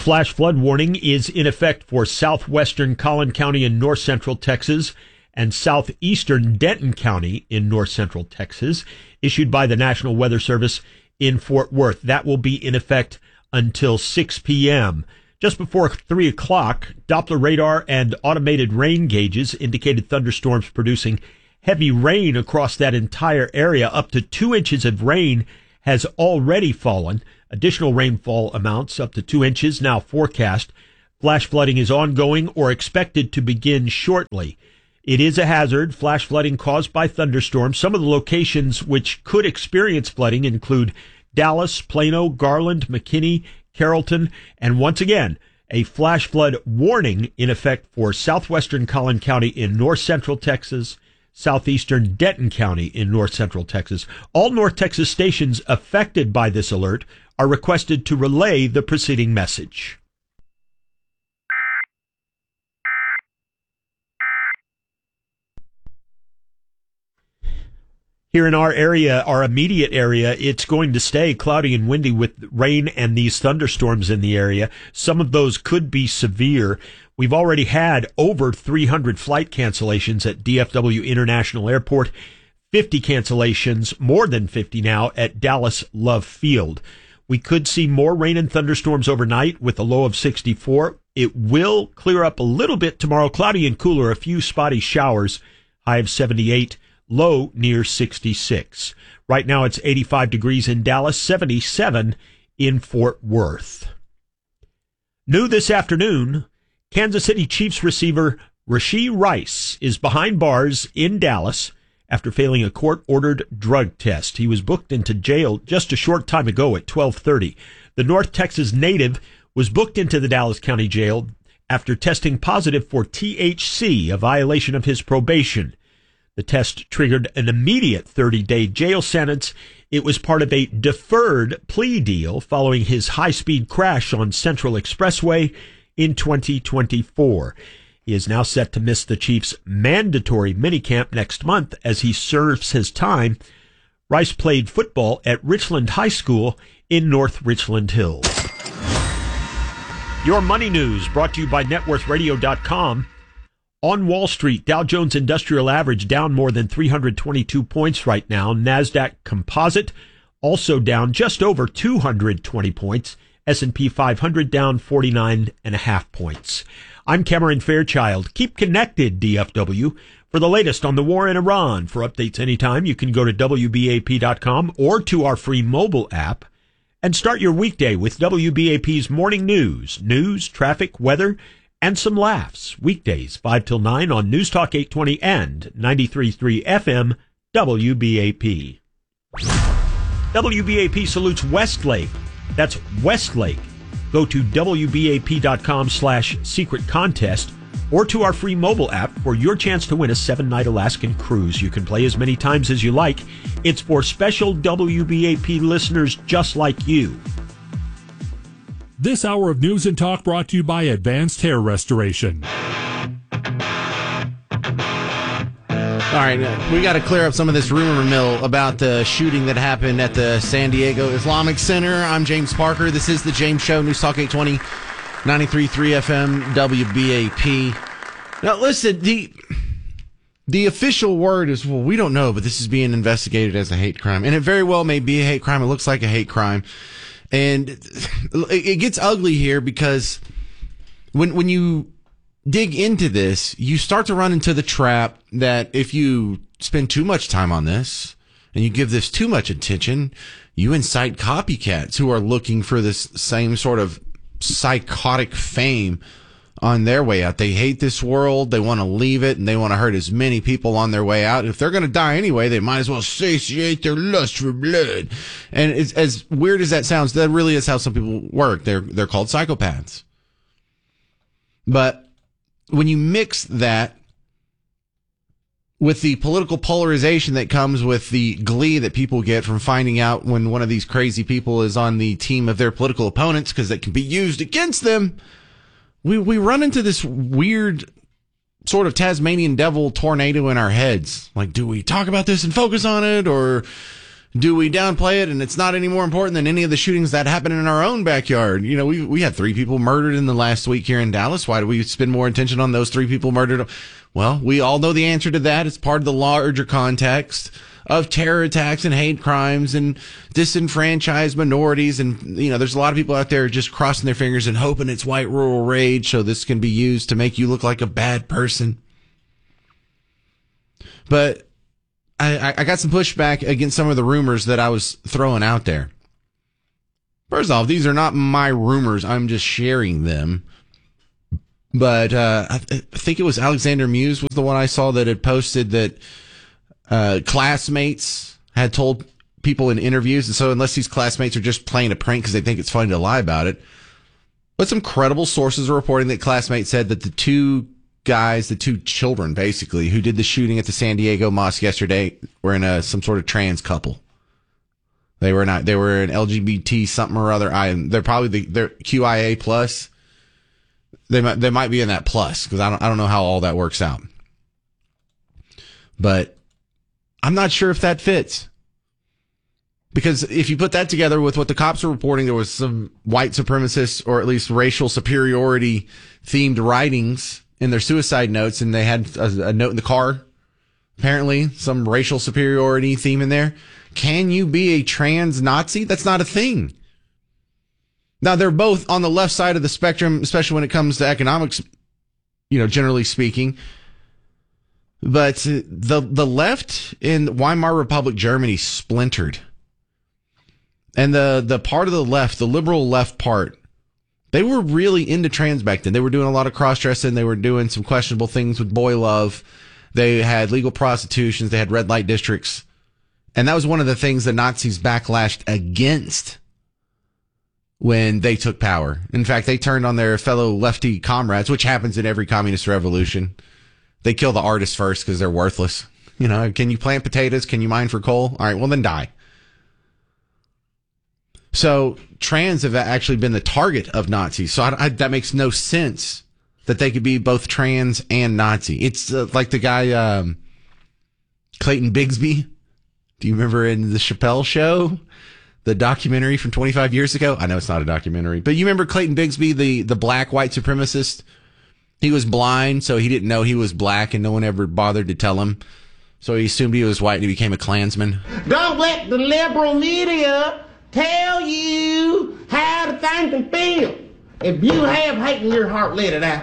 flash flood warning is in effect for southwestern Collin County in north central Texas and southeastern Denton County in north central Texas, issued by the National Weather Service in Fort Worth. That will be in effect until 6 p.m. Just before 3 o'clock, Doppler radar and automated rain gauges indicated thunderstorms producing heavy rain across that entire area. Up to 2 inches of rain has already fallen. Additional rainfall amounts up to 2 inches now forecast. Flash flooding is ongoing or expected to begin shortly. It is a hazard, flash flooding caused by thunderstorms. Some of the locations which could experience flooding include Dallas, Plano, Garland, McKinney, Carrollton, and once again, a flash flood warning in effect for southwestern Collin County in north central Texas, southeastern Denton County in north central Texas. All North Texas stations affected by this alert are requested to relay the preceding message. Here in our area, our immediate area, it's going to stay cloudy and windy with rain and these thunderstorms in the area. Some of those could be severe. We've already had over 300 flight cancellations at DFW International Airport, 50 cancellations, more than 50 now, at Dallas Love Field. We could see more rain and thunderstorms overnight with a low of 64. It will clear up a little bit tomorrow, cloudy and cooler, a few spotty showers, high of 78. Low near 66. Right now it's 85 degrees in Dallas, 77 in Fort Worth. New this afternoon, Kansas City Chiefs receiver Rashee Rice is behind bars in Dallas after failing a court-ordered drug test. He was booked into jail just a short time ago at 12:30. The North Texas native was booked into the Dallas County Jail after testing positive for THC, a violation of his probation. The test triggered an immediate 30-day jail sentence. It was part of a deferred plea deal following his high-speed crash on Central Expressway in 2024. He is now set to miss the Chiefs' mandatory minicamp next month as he serves his time. Rice played football at Richland High School in North Richland Hills. Your money news brought to you by NetWorthRadio.com. On Wall Street, Dow Jones Industrial Average down more than 322 points right now. NASDAQ Composite also down just over 220 points. S&P 500 down 49.5 points. I'm Cameron Fairchild. Keep connected, DFW. For the latest on the war in Iran, for updates anytime, you can go to WBAP.com or to our free mobile app and start your weekday with WBAP's morning news, traffic, weather, and some laughs. Weekdays, 5 till 9 on News Talk 820 and 93.3 FM WBAP. WBAP salutes Westlake. That's Westlake. Go to WBAP.com/secret contest or to our free mobile app for your chance to win a 7-night Alaskan cruise. You can play as many times as you like. It's for special WBAP listeners just like you. This hour of news and talk brought to you by Advanced Hair Restoration. All right, we got to clear up some of this rumor mill about the shooting that happened at the San Diego Islamic Center. I'm James Parker. This is The James Show, News Talk 820, 93.3 FM, WBAP. Now, listen, the official word is, well, we don't know, but this is being investigated as a hate crime. And it very well may be a hate crime. It looks like a hate crime. And it gets ugly here because when you dig into this, you start to run into the trap that if you spend too much time on this and you give this too much attention, you incite copycats who are looking for this same sort of psychotic fame on their way out. They hate this world. They want to leave it, and they want to hurt as many people on their way out. If they're going to die anyway, they might as well satiate their lust for blood. And it's, as weird as that sounds, that really is how some people work. They're called psychopaths. But when you mix that with the political polarization that comes with the glee that people get from finding out when one of these crazy people is on the team of their political opponents because it can be used against them, we run into this weird sort of Tasmanian devil tornado in our heads. Like, do we talk about this and focus on it, or do we downplay it and it's not any more important than any of the shootings that happen in our own backyard? You know, we had 3 people murdered in the last week here in Dallas. Why do we spend more attention on those 3 people murdered? Well, we all know the answer to that. It's part of the larger context of terror attacks and hate crimes and disenfranchised minorities. And, you know, there's a lot of people out there just crossing their fingers and hoping it's white rural rage so this can be used to make you look like a bad person. But I got some pushback against some of the rumors that I was throwing out there. First off, these are not my rumors. I'm just sharing them. But I think it was Alexander Muse was the one I saw that had posted that classmates had told people in interviews. And so unless these classmates are just playing a prank because they think it's funny to lie about it. But some credible sources are reporting that classmates said that the 2 children, basically, who did the shooting at the San Diego mosque yesterday were in some sort of trans couple. They were an LGBT something or other. They're probably they're QIA plus. They might be in that plus because I don't know how all that works out. But I'm not sure if that fits. Because if you put that together with what the cops are reporting, there was some white supremacist or at least racial superiority themed writings in their suicide notes, and they had a note in the car, apparently, some racial superiority theme in there. Can you be a trans Nazi? That's not a thing. Now, they're both on the left side of the spectrum, especially when it comes to economics, you know, generally speaking. But the left in Weimar Republic Germany splintered. And the part of the left, the liberal left part, they were really into trans back then. They were doing a lot of cross-dressing. They were doing some questionable things with boy love. They had legal prostitutions. They had red light districts. And that was one of the things the Nazis backlashed against when they took power. In fact, they turned on their fellow lefty comrades, which happens in every communist revolution. They kill the artists first because they're worthless. You know, can you plant potatoes? Can you mine for coal? All right, well, then die. So trans have actually been the target of Nazis. So that makes no sense that they could be both trans and Nazi. It's like the guy, Clayton Bigsby. Do you remember in the Chappelle Show, the documentary from 25 years ago? I know it's not a documentary, but you remember Clayton Bigsby, the black white supremacist? He was blind, so he didn't know he was black, and no one ever bothered to tell him. So he assumed he was white, and he became a Klansman. Don't let the liberal media tell you how to think and feel. If you have hate in your heart, let it out.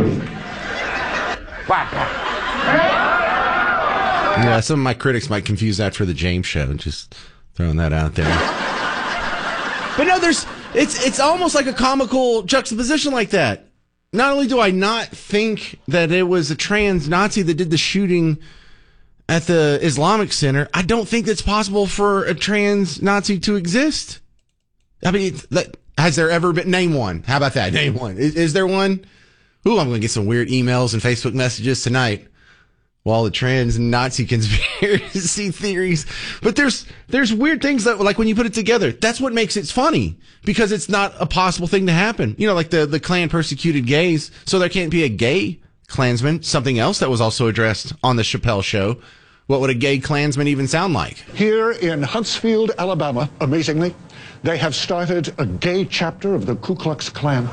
White power. Yeah, some of my critics might confuse that for the James Show. Just throwing that out there. But no, it's almost like a comical juxtaposition like that. Not only do I not think that it was a trans Nazi that did the shooting at the Islamic Center, I don't think it's possible for a trans Nazi to exist. I mean, has there ever been? Name one. How about that? Name one. Is there one? Ooh, I'm going to get some weird emails and Facebook messages tonight. Well, the trans Nazi conspiracy theories. But there's weird things that, like when you put it together, that's what makes it funny. Because it's not a possible thing to happen. You know, like the Klan persecuted gays. So there can't be a gay Klansman. Something else that was also addressed on the Chappelle Show. What would a gay Klansman even sound like? Here in Huntsville, Alabama, amazingly, they have started a gay chapter of the Ku Klux Klan.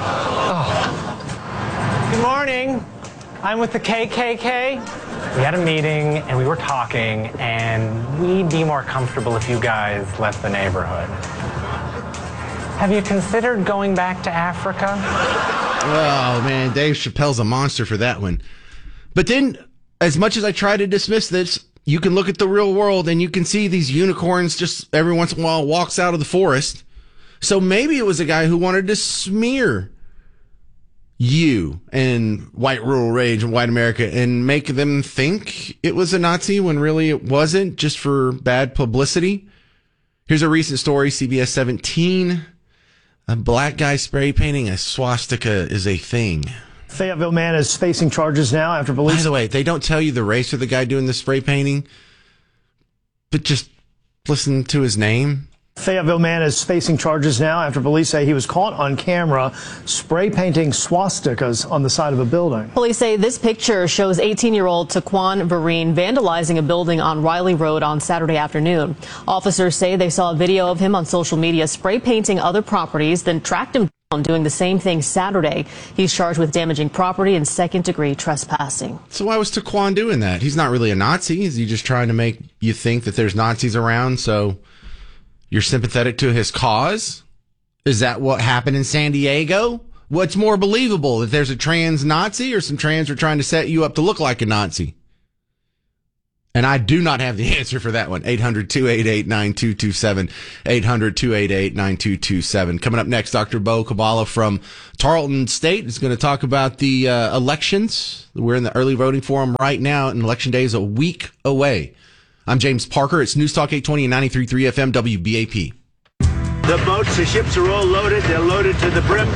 Oh. Good morning. I'm with the KKK. We had a meeting and we were talking, and we'd be more comfortable if you guys left the neighborhood. Have you considered going back to Africa? Oh, man, Dave Chappelle's a monster for that one. But then, as much as I try to dismiss this, you can look at the real world and you can see these unicorns just every once in a while walks out of the forest. So maybe it was a guy who wanted to smear you and white rural rage and white America and make them think it was a Nazi when really it wasn't, just for bad publicity. Here's a recent story, CBS 17. A black guy spray painting a swastika is a thing. Fayetteville man is facing charges now after police. By the way, they don't tell you the race of the guy doing the spray painting, but just listen to his name. Fayetteville man is facing charges now after police say he was caught on camera spray painting swastikas on the side of a building. Police say this picture shows 18-year-old Taquan Vereen vandalizing a building on Riley Road on Saturday afternoon. Officers say they saw a video of him on social media spray painting other properties, then tracked him down doing the same thing Saturday. He's charged with damaging property and second-degree trespassing. So why was Taquan doing that? He's not really a Nazi. Is he just trying to make you think that there's Nazis around, so you're sympathetic to his cause? Is that what happened in San Diego? What's more believable, that there's a trans Nazi or some trans are trying to set you up to look like a Nazi? And I do not have the answer for that one. 800-288-9227. 800-288-9227. Coming up next, Dr. Bo Kabbalah from Tarleton State is going to talk about the elections. We're in the early voting for them right now, and Election Day is a week away. I'm James Parker. It's News Talk 820 and 93.3 FM WBAP. The boats, the ships are all loaded. They're loaded to the brim,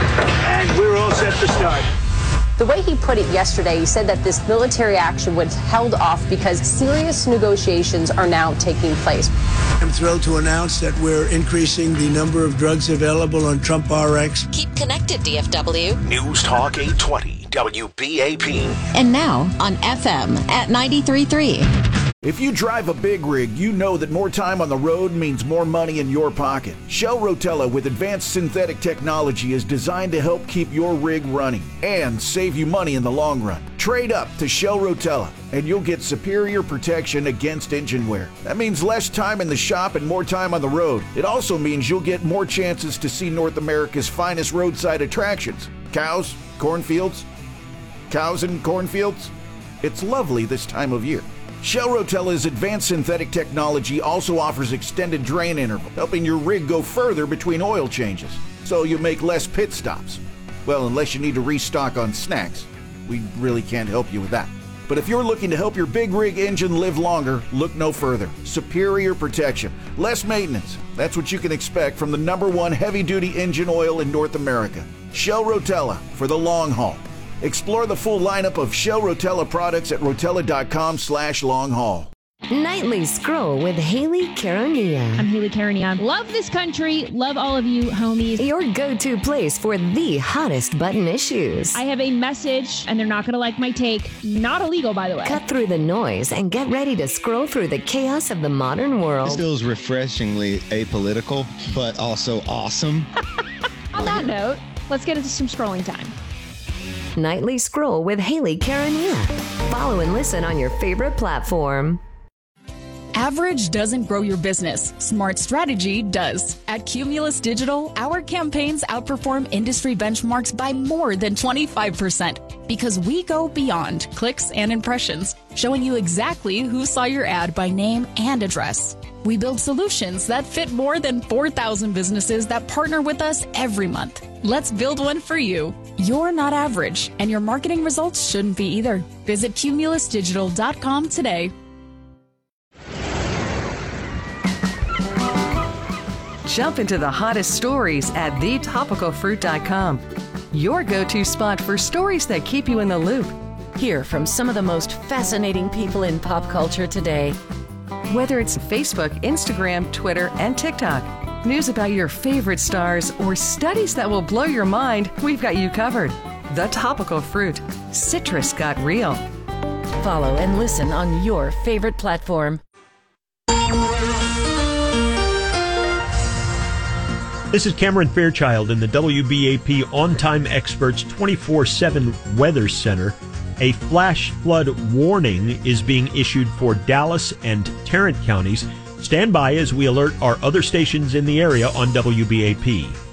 and we're all set to start. The way he put it yesterday, he said that this military action was held off because serious negotiations are now taking place. I'm thrilled to announce that we're increasing the number of drugs available on Trump RX. Keep connected, DFW. News Talk 820 WBAP. And now on FM at 93.3. If you drive a big rig, you know that more time on the road means more money in your pocket. Shell Rotella with advanced synthetic technology is designed to help keep your rig running and save you money in the long run. Trade up to Shell Rotella and you'll get superior protection against engine wear. That means less time in the shop and more time on the road. It also means you'll get more chances to see North America's finest roadside attractions. Cows, cornfields, cows and cornfields. It's lovely this time of year. Shell Rotella's advanced synthetic technology also offers extended drain interval, helping your rig go further between oil changes, so you make less pit stops. Well, unless you need to restock on snacks. We really can't help you with that. But if you're looking to help your big rig engine live longer, look no further. Superior protection, less maintenance. That's what you can expect from the #1 heavy-duty engine oil in North America. Shell Rotella for the long haul. Explore the full lineup of Shell Rotella products at rotella.com/long-haul. Nightly Scroll with Haley Caronia. I'm Haley Caronia. Love this country. Love all of you, homies. Your go-to place for the hottest button issues. I have a message, and they're not going to like my take. Not illegal, by the way. Cut through the noise and get ready to scroll through the chaos of the modern world. This feels refreshingly apolitical, but also awesome. On that note, let's get into some scrolling time. Nightly Scroll with Haley Caronia. Follow and listen on your favorite platform. Average doesn't grow your business. Smart strategy does. At Cumulus Digital, our campaigns outperform industry benchmarks by more than 25% because we go beyond clicks and impressions, showing you exactly who saw your ad by name and address. We build solutions that fit more than 4,000 businesses that partner with us every month. Let's build one for you. You're not average, and your marketing results shouldn't be either. Visit cumulusdigital.com today. Jump into the hottest stories at thetopicalfruit.com. Your go-to spot for stories that keep you in the loop. Hear from some of the most fascinating people in pop culture today. Whether it's Facebook, Instagram, Twitter, and TikTok, news about your favorite stars, or studies that will blow your mind, we've got you covered. The Topical Fruit. Citrus got real. Follow and listen on your favorite platform. This is Cameron Fairchild in the WBAP On-Time Experts 24/7 Weather Center. A flash flood warning is being issued for Dallas and Tarrant counties. Stand by as we alert our other stations in the area on WBAP.